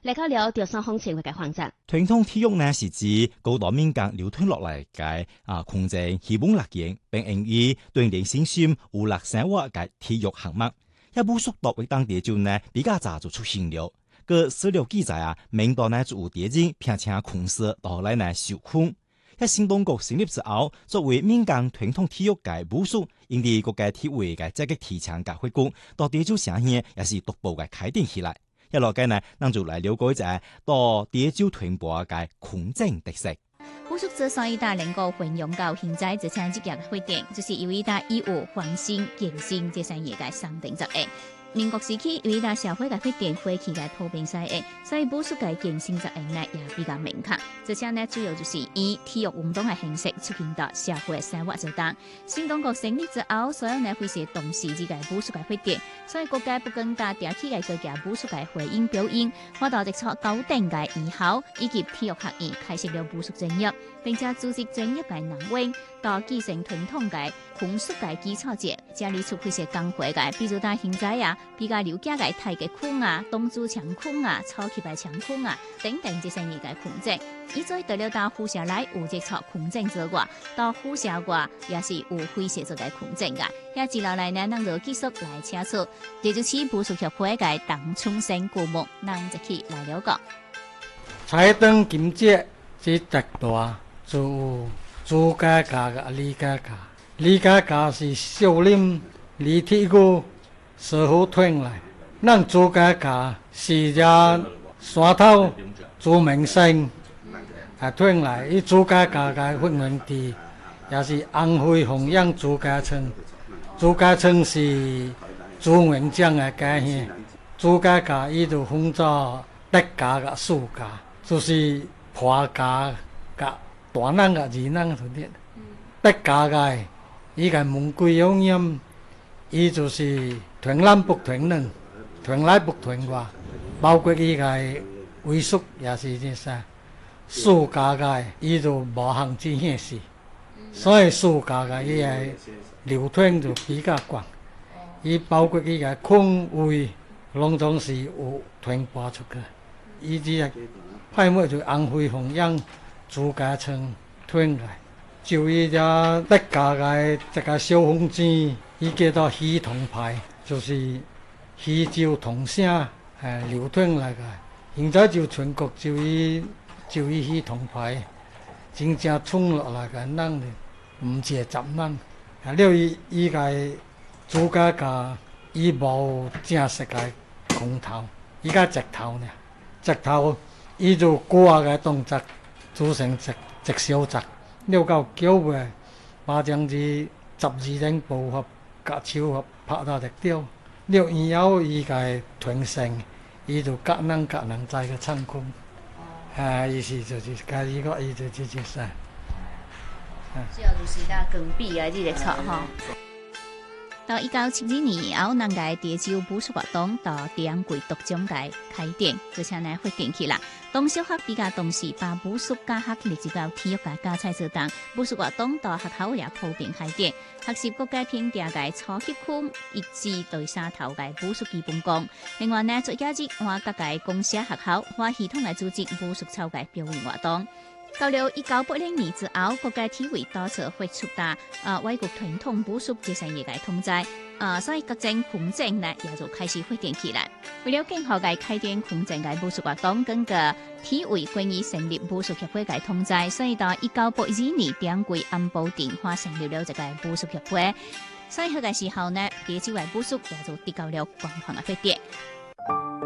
来到了第三方情嘅網站。 傳統體育呢是指高度民間流傳落嚟嘅空間希望樂見並用於鍛鍊身心、娛樂生活嘅體育項目。一部速度為當地就呢比較早就出現了。個資料記載明代呢就有啲人並且控制到來呢受訓。喺新中國成立之後，作為民間傳統體育嘅武術，因為各個體位嘅積極提倡嘅活動，到地州城縣也是逐步嘅開展起來。一落嘅呢，咱就來了解一下到地州傳播嘅空間特色。 武術之所以能夠運用到現在這項職業嘅發展，就是由於伊有環境、健身這三業嘅上等作用。民國時期，由於社會嘅發展、火氣嘅普遍使用，所以武術嘅健身作用呢也比較明確。這項呢主要就是以體育運動嘅形式出現到社會生活之中。新中國成立之後，所有呢會是重視呢個武術嘅發展，所以國家不僅加定起嘅各家武術嘅匯演表演，我到直出高等嘅藝校以及體育學院開設了武術專業，並且組織專業嘅農會到繼承傳統嘅風俗嘅基礎節，加入出一些工會嘅，比如到現在比較了解嘅太極拳東珠長拳草旗嘅長拳等等這些嘢嘅拳擊。以再到了到虎社內有接觸拳擊之外，到虎社外也是有會寫做嘅拳擊嘅。也接落來呢，咱就繼續來請出地州市武術協會嘅鄧春生顧問，咱就去來了解。 彩燈金節是特大，就有朱家家嘅李家家，李家家是少林李鐵姑師傅傳來，咱朱家家是只山頭朱明生傳來，伊朱家家嘅發源地也是安徽鳳陽朱家村，朱家村是朱元璋嘅家鄉，朱家家伊就分做德家嘅四家，就是破家甲大人甲二人同啲，德家嘅伊個門規有嚴，伊就是屯南北屯南，屯內北屯外，包括伊個威術也是這些。四家嘅伊就無項之顯示，所以四家嘅伊個流傳就比較廣，伊包括伊個空位，攏總是有傳播出去。伊只個派末就安徽鳳陽朱家村傳來，就伊只德家嘅這個小鳳尖，伊叫做喜銅牌，就是喜就銅聲流傳來個。現在就全國就伊喜銅牌，真正衝落來個人唔借十人，了伊個朱家家伊無正式個空頭，伊個直頭呢，直頭伊就掛個動作組成直小集，了到9月把將至12人步合甲手合拍到直雕，了以後伊個傳承，伊就各人在個唱功。意思就是家己個，伊就直接噻。 主要就是呾工筆啊，這個錯吼。到1972年以後，咱個地州武術活動到第貴獨獎界開展，而且呢發展起來。當小學比較重視把武術加學歷史到體育界加在之中，武術活動到學校也普遍開展，學習各界平地嘅初級課，一至對3頭嘅武術基本功。另外呢，做假日我各界公社學校或系統來組織武術操嘅表演活動。到了1980年之後，國家體委多次會出達外國傳統武術這些嘢嘅通知，所以各種空間呢也就開始發展起來。為了更好嘅開展空間嘅武術活動，根據體委關於成立武術協會嘅通知，所以到1982年兩會安保電話成立了這個武術協會。所以嗰個時候呢，地州嘅武術也就得到了廣泛嘅發展。